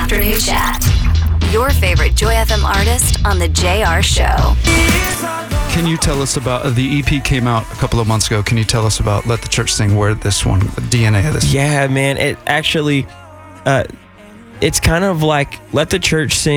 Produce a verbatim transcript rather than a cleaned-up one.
Afternoon Chat. Your favorite Joy F M artist on the J R Show. Can you tell us about, the E P came out a couple of months ago. Can you tell us about Let the Church Sing, where this one, the D N A of this? Yeah, man. It actually, uh, it's kind of like Let the Church Sing.